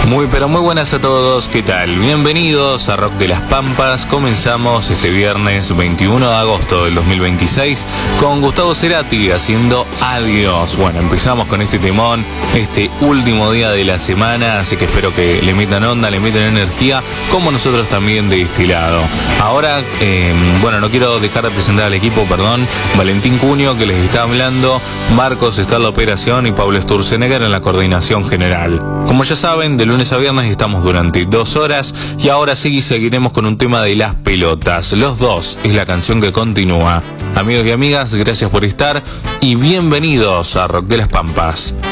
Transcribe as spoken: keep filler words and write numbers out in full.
Muy pero muy buenas a todos, ¿qué tal? Bienvenidos a Rock de las Pampas. Comenzamos este viernes veintiuno de agosto del dos mil veintiséis con Gustavo Cerati haciendo Adiós. Bueno, empezamos con este temón, este último día de la semana, así que espero que le metan onda, le metan energía, como nosotros también de este lado. Ahora, eh, bueno, no quiero dejar de presentar al equipo, perdón. Valentín Cunio, que les está hablando, Marcos está en la operación y Pablo Sturzenegger en la coordinación general. Como ya saben, de lunes a viernes estamos durante dos horas y ahora sí seguiremos con un tema de Las Pelotas. Los Dos es la canción que continúa. Amigos y amigas, gracias por estar y bienvenidos a Rock de las Pampas.